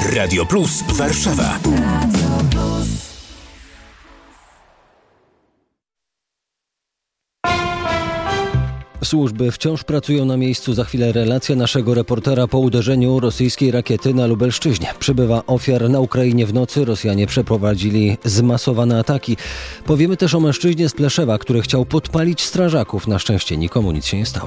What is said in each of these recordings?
Radio Plus Warszawa. Służby wciąż pracują na miejscu. Za chwilę relacja naszego reportera po uderzeniu rosyjskiej rakiety na Lubelszczyźnie. Przybywa ofiar na Ukrainie w nocy. Rosjanie przeprowadzili zmasowane ataki. Powiemy też o mężczyźnie z Pleszewa, który chciał podpalić strażaków. Na szczęście nikomu nic się nie stało.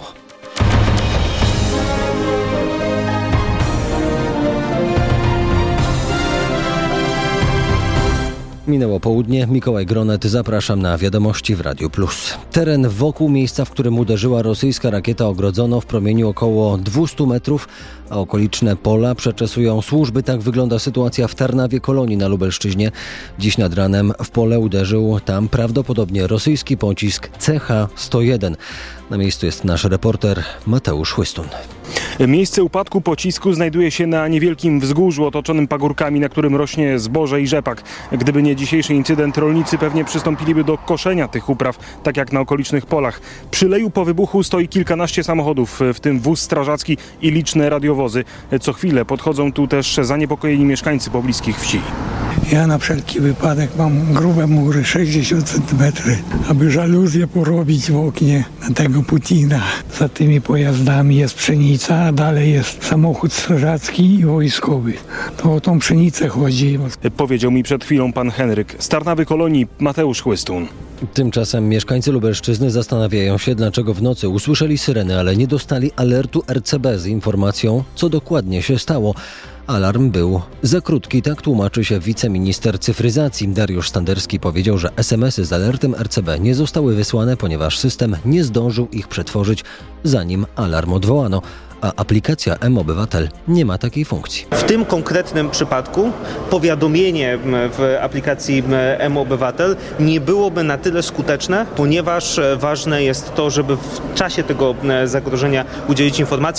Minęło południe. Mikołaj Gronet, zapraszam na wiadomości w Radiu Plus. Teren wokół miejsca, w którym uderzyła rosyjska rakieta, ogrodzono w promieniu około 200 metrów, a okoliczne pola przeczesują służby. Tak wygląda sytuacja w Tarnawie Kolonii na Lubelszczyźnie. Dziś nad ranem w pole uderzył tam prawdopodobnie rosyjski pocisk CH-101. Na miejscu jest nasz reporter Mateusz Chłystun. Miejsce upadku pocisku znajduje się na niewielkim wzgórzu otoczonym pagórkami, na którym rośnie zboże i rzepak. Gdyby nie dzisiejszy incydent, rolnicy pewnie przystąpiliby do koszenia tych upraw, tak jak na okolicznych polach. Przy leju po wybuchu stoi kilkanaście samochodów, w tym wóz strażacki i liczne radiowozy. Co chwilę podchodzą tu też zaniepokojeni mieszkańcy pobliskich wsi. Ja na wszelki wypadek mam grube mury, 60 cm, aby żaluzję porobić w oknie na tego Putina. Za tymi pojazdami jest pszenica, a dalej jest samochód strażacki i wojskowy. To o tą pszenicę chodzi. Powiedział mi przed chwilą pan Henryk. Z Tarnawy Kolonii Mateusz Chłystun. Tymczasem mieszkańcy Lubelszczyzny zastanawiają się, dlaczego w nocy usłyszeli syreny, ale nie dostali alertu RCB z informacją, co dokładnie się stało. Alarm był za krótki, tak tłumaczy się wiceminister cyfryzacji. Dariusz Standerski powiedział, że SMS-y z alertem RCB nie zostały wysłane, ponieważ system nie zdążył ich przetworzyć, zanim alarm odwołano. A aplikacja mObywatel nie ma takiej funkcji. W tym konkretnym przypadku powiadomienie w aplikacji mObywatel nie byłoby na tyle skuteczne, ponieważ ważne jest to, żeby w czasie tego zagrożenia udzielić informacji.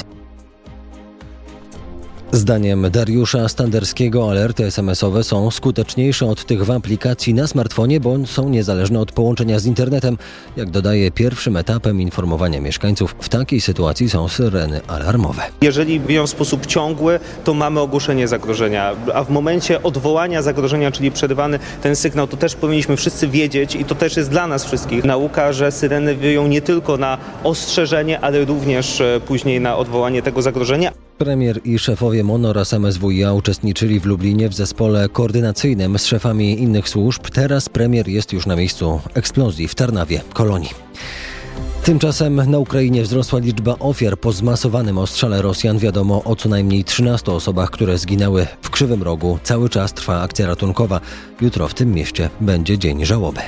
Zdaniem Dariusza Standerskiego alerty SMS-owe są skuteczniejsze od tych w aplikacji na smartfonie, bo są niezależne od połączenia z internetem. Jak dodaje, pierwszym etapem informowania mieszkańców w takiej sytuacji są syreny alarmowe. Jeżeli biją w sposób ciągły, to mamy ogłoszenie zagrożenia, a w momencie odwołania zagrożenia, czyli przerywany ten sygnał, to też powinniśmy wszyscy wiedzieć i to też jest dla nas wszystkich nauka, że syreny wyją nie tylko na ostrzeżenie, ale również później na odwołanie tego zagrożenia. Premier i szefowie MON oraz MSWiA uczestniczyli w Lublinie w zespole koordynacyjnym z szefami innych służb. Teraz premier jest już na miejscu eksplozji w Tarnawie Kolonii. Tymczasem na Ukrainie wzrosła liczba ofiar po zmasowanym ostrzale Rosjan. Wiadomo o co najmniej 13 osobach, które zginęły w Krzywym Rogu. Cały czas trwa akcja ratunkowa. Jutro w tym mieście będzie dzień żałoby.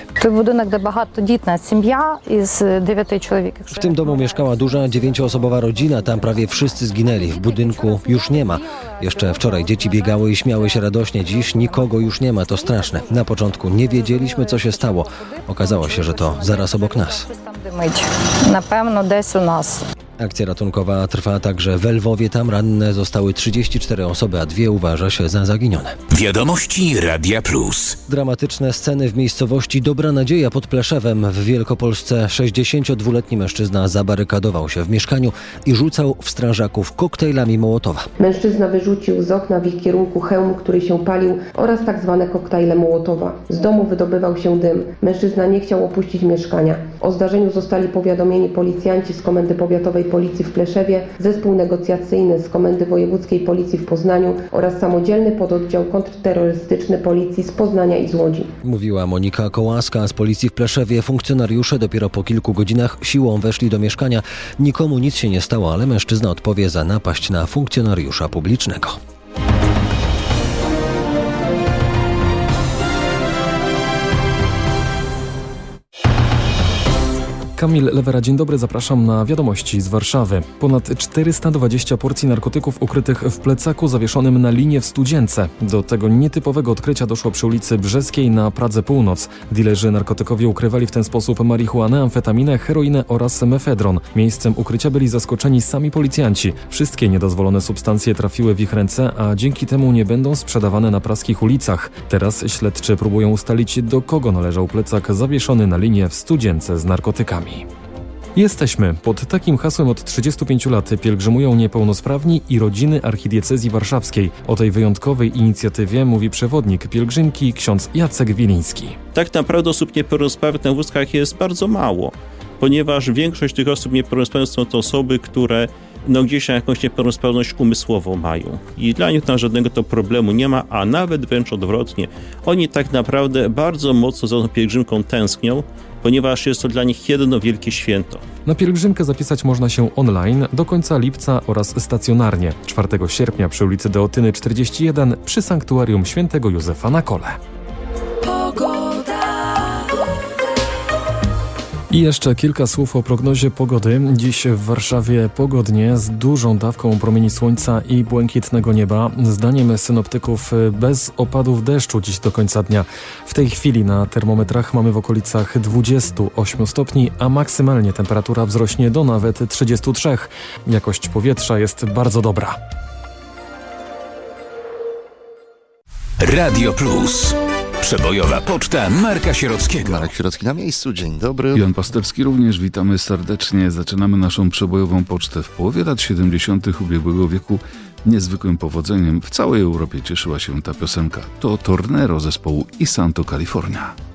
W tym domu mieszkała duża 9-osobowa rodzina. Tam prawie wszyscy zginęli. W budynku już nie ma. Jeszcze wczoraj dzieci biegały i śmiały się radośnie. Dziś nikogo już nie ma. To straszne. Na początku nie wiedzieliśmy, co się stało. Okazało się, że to zaraz obok nas. Akcja ratunkowa trwa także w Lwowie. Tam ranne zostały 34 osoby, a 2 uważa się za zaginione. Wiadomości Radia Plus. Dramatyczne sceny w miejscowości Dobra Nadzieja pod Pleszewem w Wielkopolsce. 62-letni mężczyzna zabarykadował się w mieszkaniu i rzucał w strażaków koktajlami Mołotowa. Mężczyzna wyrzucił z okna w ich kierunku hełm, który się palił, oraz tak zwane koktajle Mołotowa. Z domu wydobywał się dym. Mężczyzna nie chciał opuścić mieszkania. O zdarzeniu zostali powiadomieni policjanci z Komendy Powiatowej Policji w Pleszewie, zespół negocjacyjny z Komendy Wojewódzkiej Policji w Poznaniu oraz samodzielny pododdział kontrterrorystyczny Policji z Poznania i z Łodzi. Mówiła Monika Kołaska z Policji w Pleszewie. Funkcjonariusze dopiero po kilku godzinach siłą weszli do mieszkania. Nikomu nic się nie stało, ale mężczyzna odpowie za napaść na funkcjonariusza publicznego. Kamil Lewera, dzień dobry, zapraszam na wiadomości z Warszawy. Ponad 420 porcji narkotyków ukrytych w plecaku zawieszonym na linie w Studzience. Do tego nietypowego odkrycia doszło przy ulicy Brzeskiej na Pradze Północ. Dilerzy narkotykowi ukrywali w ten sposób marihuanę, amfetaminę, heroinę oraz mefedron. Miejscem ukrycia byli zaskoczeni sami policjanci. Wszystkie niedozwolone substancje trafiły w ich ręce, a dzięki temu nie będą sprzedawane na praskich ulicach. Teraz śledczy próbują ustalić, do kogo należał plecak zawieszony na linie w Studzience z narkotykami. Jesteśmy. Pod takim hasłem od 35 lat pielgrzymują niepełnosprawni i rodziny archidiecezji warszawskiej. O tej wyjątkowej inicjatywie mówi przewodnik pielgrzymki ksiądz Jacek Wiliński. Tak naprawdę osób niepełnosprawnych na wózkach jest bardzo mało, ponieważ większość tych osób niepełnosprawnych są to osoby, które gdzieś jakąś niepełnosprawność umysłową mają. I dla nich tam żadnego to problemu nie ma, a nawet wręcz odwrotnie. Oni tak naprawdę bardzo mocno za tą pielgrzymką tęsknią, ponieważ jest to dla nich jedno wielkie święto. Na pielgrzymkę zapisać można się online do końca lipca oraz stacjonarnie 4 sierpnia przy ulicy Deotyny 41 przy Sanktuarium Świętego Józefa na Kole. I jeszcze kilka słów o prognozie pogody. Dziś w Warszawie pogodnie z dużą dawką promieni słońca i błękitnego nieba. Zdaniem synoptyków bez opadów deszczu dziś do końca dnia. W tej chwili na termometrach mamy w okolicach 28 stopni, a maksymalnie temperatura wzrośnie do nawet 33. Jakość powietrza jest bardzo dobra. Radio Plus. Przebojowa poczta Marka Sierockiego. Marek Sierocki na miejscu, dzień dobry. Jan Pasterski również, witamy serdecznie. Zaczynamy naszą przebojową pocztę. W połowie lat 70. ubiegłego wieku niezwykłym powodzeniem w całej Europie cieszyła się ta piosenka. To Tornero zespołu I Santo California.